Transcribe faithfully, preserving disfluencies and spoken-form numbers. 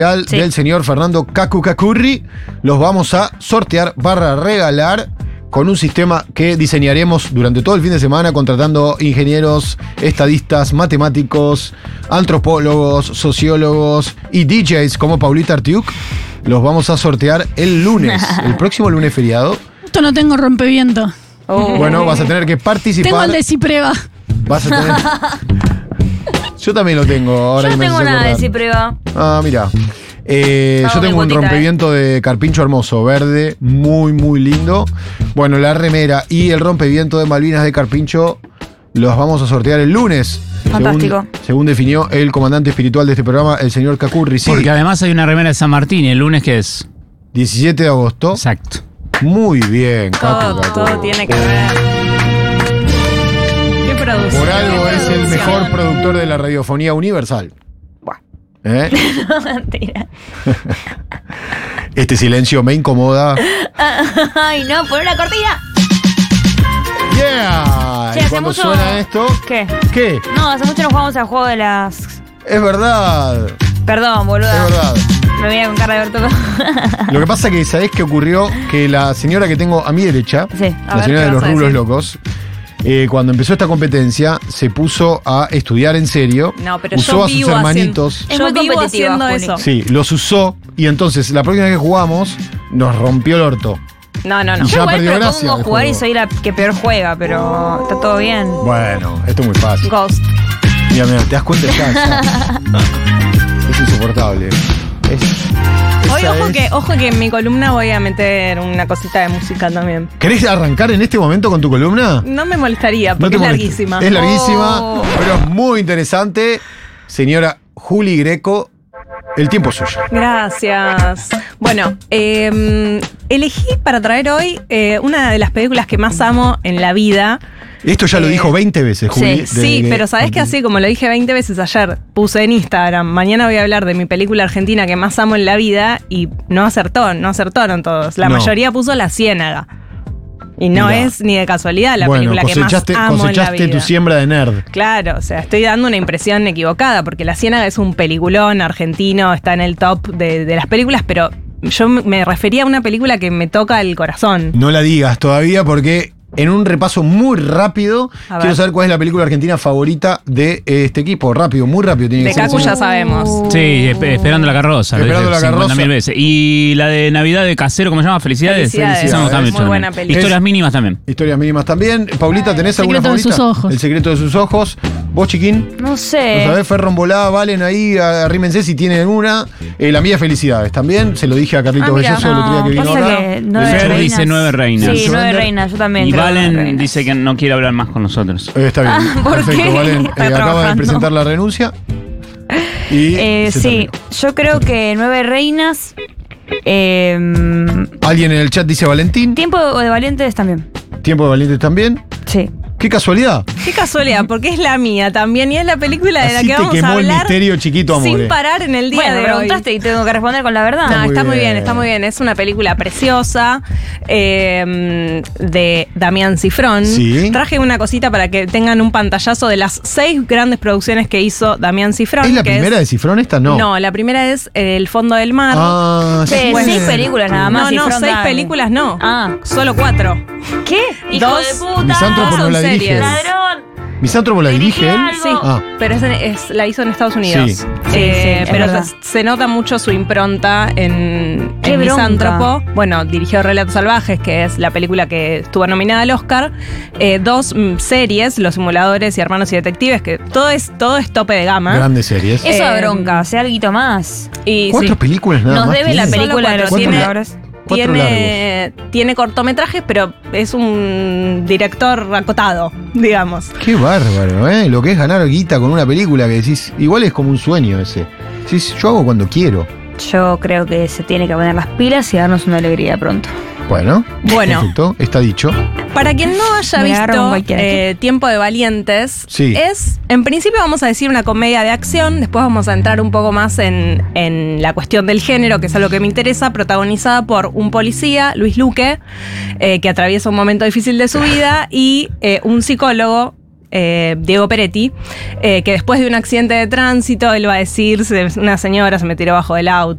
Sí. Del señor Fernando Cacu Cacurri, los vamos a sortear barra regalar con un sistema que diseñaremos durante todo el fin de semana contratando ingenieros, estadistas, matemáticos, antropólogos, sociólogos y D Js como Paulita Artiuk. Los vamos a sortear el lunes, el próximo lunes feriado. Esto no tengo rompeviento. Oh. Bueno, vas a tener que participar. Tengo el de Cipreva. Vas a tener... Yo también lo tengo. Ahora yo no tengo nada de Cipreva. Ah, mira. Eh, yo tengo un rompeviento eh. de carpincho hermoso, verde, muy, muy lindo. Bueno, la remera y el rompeviento de Malvinas de carpincho los vamos a sortear el lunes. Fantástico. Según, según definió el comandante espiritual de este programa, el señor Cacurri. Sí. Porque además hay una remera de San Martín, ¿el lunes qué es? diecisiete de agosto. Exacto. Muy bien, Cacu, Todo, Cacu. todo tiene que ver. ¿Qué produce? Por algo es el mejor productor de la radiofonía universal. ¿Eh? Mentira. Este silencio me incomoda. Ay, no, pon una cortina. Yeah. Che, ¿Y hace cuando mucho... suena esto? ¿Qué? ¿Qué? No, hace mucho no jugamos al juego de las... Es verdad. Perdón, boluda. Es verdad. Me voy a con cara de ver todo. Lo que pasa que, ¿sabés qué ocurrió? Que la señora que tengo a mi derecha, sí. a la señora de los rulos locos, eh, cuando empezó esta competencia, se puso a estudiar en serio. No, pero usó yo a sus vivo hermanitos. Haciendo, yo vivo haciendo eso. Sí, los usó y entonces la próxima vez que jugamos nos rompió el orto. No, no, no. Y Yo ya igual perdió propongo gracia el jugar juego. y soy la que peor juega, pero está todo bien. Bueno, esto es muy fácil. Ghost. Mira, mira, te das cuenta ya. ya. Es insoportable. Es, Hoy, ojo es... que, ojo que en mi columna voy a meter una cosita de música también. ¿Querés arrancar en este momento con tu columna? No me molestaría, porque No es te larguísima. molesta. Es larguísima, Oh. pero es muy interesante. Señora Juli Greco, el tiempo es suyo. Gracias. Bueno, eh, elegí para traer hoy eh, una de las películas que más amo en la vida. Esto ya lo Eh, dijo veinte veces, Juli. Sí, sí, pero sabés que así como lo dije veinte veces ayer, puse en Instagram, mañana voy a hablar de mi película argentina que más amo en la vida y no acertó, no acertaron todos. La No. mayoría puso La Ciénaga. Y no Mirá. es ni de casualidad la bueno, película que más cosechaste, amo en la cosechaste vida. tu siembra de nerd. Claro, o sea, estoy dando una impresión equivocada, porque La Ciénaga es un peliculón argentino, está en el top de, de las películas, pero yo me refería a una película que me toca el corazón. No la digas todavía porque en un repaso muy rápido A ver. quiero saber cuál es la película argentina favorita de este equipo. Rápido, muy rápido. Tiene De que ser, Cacu señor. ya sabemos. Sí, esp- esperando la carroza. lo Esperando dije la carroza. cincuenta mil veces. Y la de Navidad de Casero, ¿cómo se llama? Felicidades. Felicidades. Esa me gusta Muy mucho buena también. película. Historias mínimas también. Historias mínimas también. Paulita, ¿tenés El alguna secreto de favorita? sus ojos. El secreto de sus ojos. ¿Vos, chiquín? No ¿Lo sé. sabés? Ferron Volá, Valen ahí, arrímense si tienen una. Eh, la mía, felicidades también. Se lo dije a Carlitos Ah, mira. Belloso el otro día que vino pasa acá. que Le nueve dije, Fer reinas. dice nueve reinas. Sí, nueve reinas, yo también. Y creo nueve Valen reinas. dice que no quiere hablar más con nosotros. Eh, está bien. Ah, ¿por Perfecto, qué? Valen. Está Eh, acaba de trabajando. presentar la renuncia. Y Eh, se sí, terminó. yo creo que nueve reinas. Eh, Alguien en el chat dice Valentín. Tiempo de Valientes también. Tiempo de Valientes también. Sí. Qué casualidad. Qué casualidad, porque es la mía también y es la película de la Así que te vamos a quemó el hablar misterio, chiquito amor. sin parar en el día Bueno, de me preguntaste hoy. y tengo que responder con la verdad. No, muy está muy bien, bien. está muy bien. Es una película preciosa eh, de Damián Cifrón. Sí. Traje una cosita para que tengan un pantallazo de las seis grandes producciones que hizo Damián Cifrón. ¿Es la que primera de Cifrón esta? No. No, la primera es El Fondo del Mar. Ah, Che, sí. seis películas nada más. no, y no, Front seis Army. películas no. Ah. Solo cuatro. ¿Qué? Hijo Dos. de puta. Misántropo no son la dirige. series. Ladrón. ¿Misántropo la dirige él? Dirige algo. Sí, Ah. pero es, es- la hizo en Estados Unidos. Sí. Eh, Sí, sí, es pero verdad. se, se nota mucho su impronta en, Qué en bronca. Misántropo. Bueno, dirigió Relatos Salvajes, que es la película que estuvo nominada al Oscar. Eh, dos mm, series, Los Simuladores y Hermanos y Detectives, que todo es, todo es tope de gama. Grandes series. Eso de Eh, bronca, sea algo más. Y ¿Cuatro sí, películas nada Nos más? debe la tiene? película de los Cuatro simuladores. Cuatro tiene, tiene cortometrajes, pero es un director acotado, digamos. Qué bárbaro, ¿eh? Lo que es ganar guita con una película que decís, igual es como un sueño ese. Decís, yo hago cuando quiero. Yo creo que se tiene que poner las pilas y darnos una alegría pronto. Bueno, Bueno. perfecto, está dicho. Para quien no haya Me agarro con visto cualquiera. eh, Tiempo de Valientes, Sí. es, en principio vamos a decir una comedia de acción, después vamos a entrar un poco más en, en la cuestión del género, que es algo que me interesa, protagonizada por un policía, Luis Luque, eh, que atraviesa un momento difícil de su vida, y eh, un psicólogo, eh, Diego Peretti, eh, que después de un accidente de tránsito, él va a decir, se- una señora se me tiró bajo del auto.